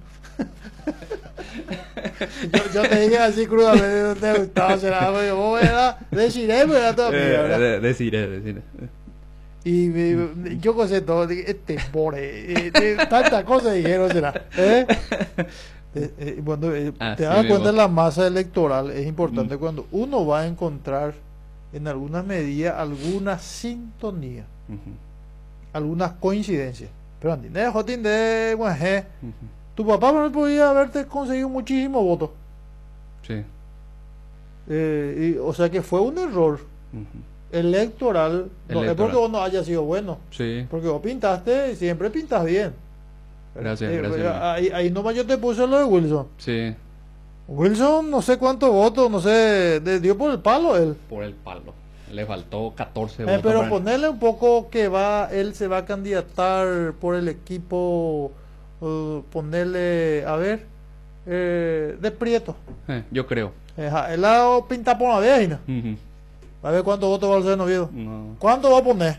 yo te dije así crudamente, no te gustaba, será, pero vos era deciré, pero era todavía, ¿verdad? Deciré. Y yo sé todo, dije, pobre, tantas cosas dijeron, será. Cuando Así te das mismo. cuenta de la masa electoral, es importante cuando uno va a encontrar en algunas medidas alguna sintonía, Ujú, algunas coincidencias. Pero Andy, Jotín de Guajé, ujú. tu papá no podía haberte conseguido muchísimos votos. Sí. O sea que fue un error Ujú. electoral. No es Electoral. porque vos no haya sido bueno. Sí. Porque vos pintaste y siempre pintas bien. Gracias, gracias. Ahí nomás yo te puse lo de Wilson. Sí. Wilson, no sé cuántos votos, no sé, dio por el palo él. Por el palo. Le faltó 14 votos. Pero para- ponerle un poco que él se va a candidatar por el equipo, ponerle, a ver, de Prieto. Yo creo. Él la pinta por la vieja. Ujú. A ver cuántos votos va a hacer Noviedo. No, ¿Cuánto va a poner?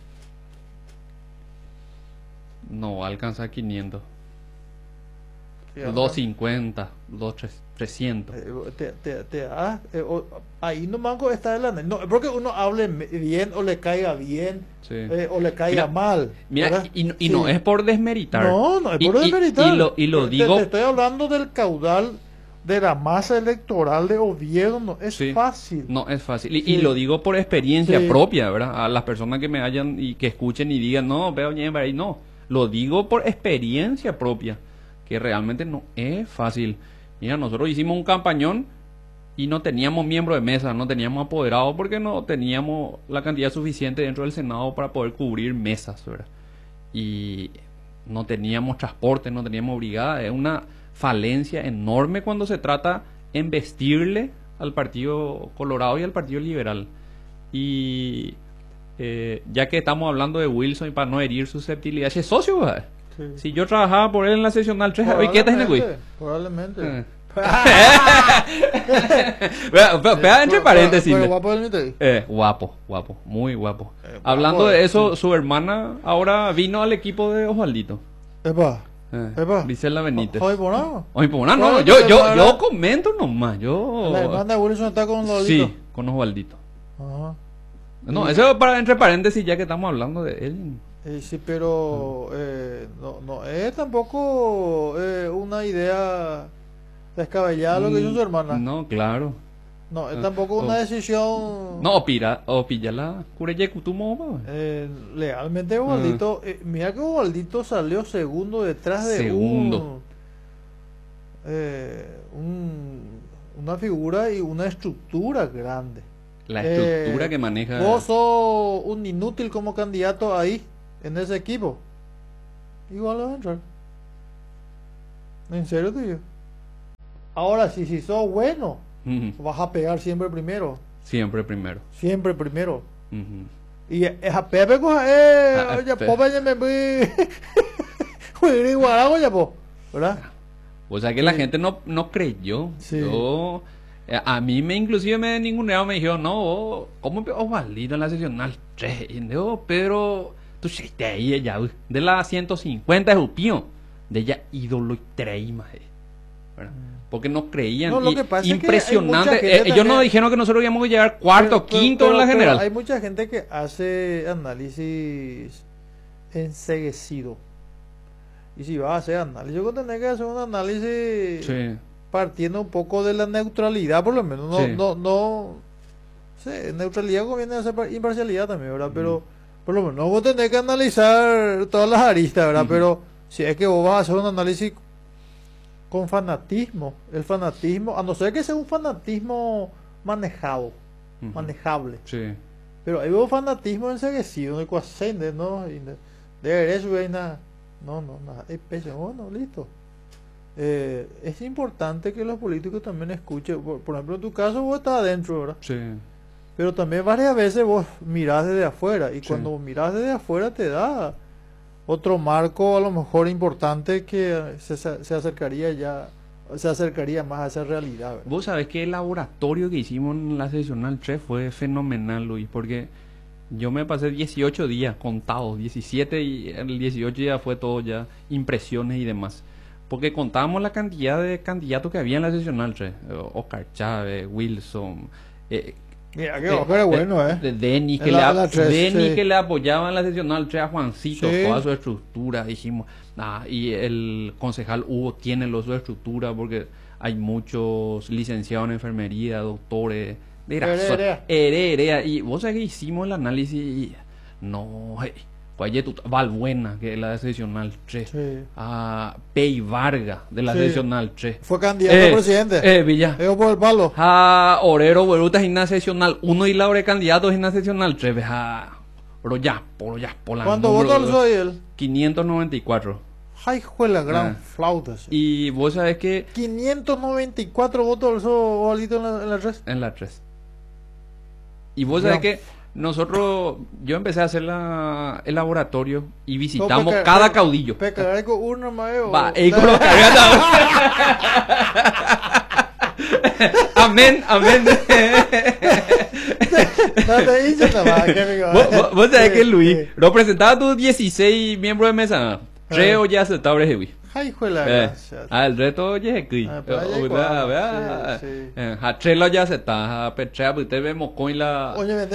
no va a alcanzar 500. Sí, 250, 300. Ahí nomás está el anel. No, es porque uno hable bien o le caiga bien Sí. o le caiga Mira, mal. Mira, ¿verdad? y no Sí. es por desmeritar. No es por Y- desmeritar. y lo Te digo. estoy hablando del caudal de la masa electoral de Oviedo. No es Sí. fácil. No es fácil. Sí. Y lo digo por experiencia Sí. propia, ¿verdad? A las personas que me hayan y que escuchen y digan, no, veo bien, ahí no. Lo digo por experiencia propia, que realmente no es fácil. Mira, nosotros hicimos un campañón y no teníamos miembro de mesa, no teníamos apoderado porque no teníamos la cantidad suficiente dentro del Senado para poder cubrir mesas, ¿verdad? Y no teníamos transporte, no teníamos brigada. Es una falencia enorme cuando se trata en vestirle al Partido Colorado y al Partido Liberal. Y ya que estamos hablando de Wilson y para no herir susceptibilidad, es socio, ¿verdad? Sí. Si yo trabajaba por él en la seccional 3, hoy qué estás en el güey. Probablemente. Vea entre paréntesis. Pero guapo del Mitei. Guapo, muy guapo. Guapo, Hablando de eso, su hermana ahora vino al equipo de Osvaldito. Epa. Epa. Grisela Benítez. Hoy por nada. Hoy por nada, no, Hoy yo, por yo, nada. yo comento nomás, yo... La hermana de Wilson está con los Sí, con Osvaldito. Ajá. No, eso para entre paréntesis ya que estamos hablando de él. Sí, pero no es tampoco una idea descabellada lo que hizo su hermana. No, claro. No, es tampoco una decisión. No, o pilla la cureye kutumo, Legalmente Osvaldito, mira que Osvaldito salió segundo detrás de Segundo. una figura y una estructura grande. La estructura que maneja. Vos sos un inútil como candidato ahí, en ese equipo. Igual vas a entrar. En serio, tío. Ahora, si sos bueno, Ujú. vas a pegar siempre primero. Siempre primero. Siempre primero. Ujú. Y es a Pepe, ya Pepe. popa, ya me voy. Juegue igual, ya po. ¿Verdad? O sea que la gente no creyó. Sí. Yo, a mí inclusive me ningunearon, me dijeron, no, ¿cómo Osvaldito en la seccional 3? Y yo, pero tú te ahí ella, de la 150 es upío, de ella ídolo y tres más, ¿verdad? Porque no creían. No, lo y que pasa es que hay impresionante. mucha gente Ellos nos también- dijeron que nosotros íbamos a llegar cuarto, Pero- quinto pero- en la pero general. Hay mucha gente que hace análisis enseguecido. Y si vas a hacer análisis, yo creo que tenés que hacer un análisis Sí. partiendo un poco de la neutralidad, por lo menos. No, Sí. no. Sí, neutralidad conviene hacer imparcialidad también, ¿verdad? Mm. Pero por lo menos vos tenés que analizar todas las aristas, ¿verdad? Ujú. Pero si es que vos vas a hacer un análisis con fanatismo, el fanatismo, a no ser que sea un fanatismo manejado, Ujú. manejable. Sí. Pero hay un fanatismo enseguecido, no cuascende, ¿no? Y de eso hay nada. No, nada. Es pésimo. Bueno, listo. Es importante que los políticos también escuchen. Por ejemplo, en tu caso vos estás adentro, ¿verdad? Sí. Pero también varias veces vos mirás desde afuera. Y Sí. cuando mirás desde afuera te da otro marco a lo mejor importante que se acercaría ya, se acercaría más a esa realidad, ¿verdad? Vos sabés que el laboratorio que hicimos en la seccional 3 fue fenomenal, Luis, porque yo me pasé 18 días contados, 17 y el 18 ya fue todo ya impresiones y demás. Porque contábamos la cantidad de candidatos que había en la seccional 3. Oscar Chávez, Wilson, Mira que Oscar es bueno, ¿eh? de Denis, En que, la 3, sí. que le apoyaba en la seccional 3 a Juancito, Sí. toda su estructura, dijimos. Y el concejal Hugo tiene su estructura porque hay muchos licenciados en enfermería, doctores, herea. Y vos sabés que hicimos el análisis y no, Valbuena, que es la seccional 3, Sí. a Pei Varga de la Sí. seccional 3. Fue candidato a presidente. Villa. Por el palo. Orero, Borutas, en la seccional 1 y Laure candidatos en la seccional 3. Royapo, la ¿Cuánto número votos alzó él? 594. Ay, fue la gran Ah. flauta. Sí. Y vos sabés que 594 votos alzó Osvaldito en la red. en la 3. Y vos sabés que nosotros, yo empecé a hacer el laboratorio y visitamos cada caudillo. Pecar con urna, maeo. Va, y con los cargados. Amén. Date hincha, nada más, que amigo. Vos sabés Sí, que Luis sí. representaba a tus 16 miembros de mesa. Reo ya aceptable, Jewi. Ay, fue la gracia. El reto ya es que. Ah, pero ahí hay cuadro. Sí, sí. Hatrelo ya acepta. Petrea, pues usted vemos con la. Oye, vende.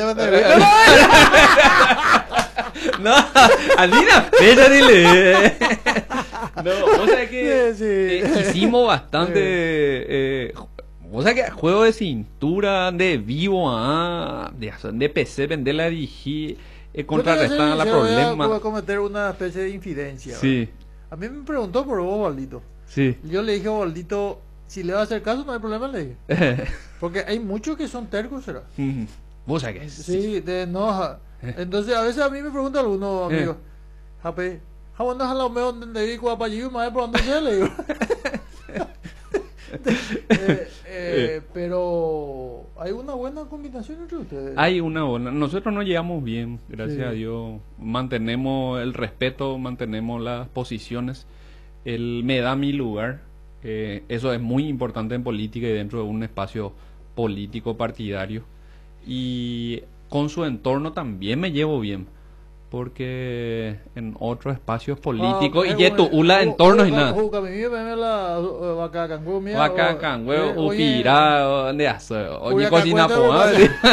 No, Alina, ella dile. No, o sea que Sí. hicimos bastante. O sea que juego de cintura, de vivo, de PC, vender la dirigir, contrarrestar la Voy a problema. cometer una especie de infidencia. Sí, ¿verdad? A mí me preguntó por vos, Osvaldito. sí. Yo le dije a Osvaldito, si le va a hacer caso, no hay problema, le dije. Porque hay muchos que son tercos, ¿será? Vos sabés que Sí, de no. Entonces, a veces a mí me pregunta algunos amigos, Jape, bueno, a lo mejor donde vi con apellido, más por donde se le digo. Pero hay una buena combinación entre ustedes. Hay una buena. Nosotros nos llevamos bien, gracias Sí. a Dios. Mantenemos el respeto, mantenemos las posiciones. Él me da mi lugar. Eso es muy importante en política y dentro de un espacio político partidario. Y con su entorno también me llevo bien. Porque en otros espacios políticos y yetu ula entornos y nada. Vaca, cangueo, upira, de aso, oye, cocina poa.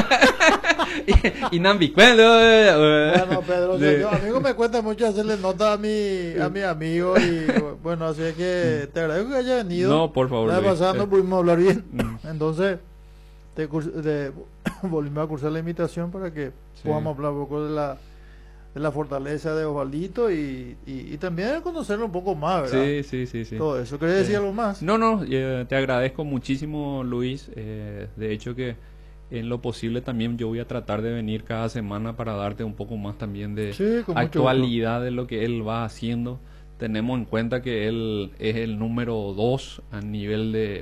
Y nambicuelo. Bueno, Pedro, yo, amigo, me cuesta mucho hacerle nota a mi amigo y bueno, así es que te agradezco que haya venido. No, por favor. La vez Luis. pasada no pudimos hablar bien, entonces volvimos a cursar la invitación para que Sí. podamos hablar un poco de la fortaleza de Osvaldito y también conocerlo un poco más, ¿verdad? Sí. Todo eso. ¿Querés decir algo más? No, te agradezco muchísimo, Luis. De hecho que en lo posible también yo voy a tratar de venir cada semana para darte un poco más también de Sí, con mucho actualidad de lo que él va haciendo. Tenemos en cuenta que él es el número 2 a nivel de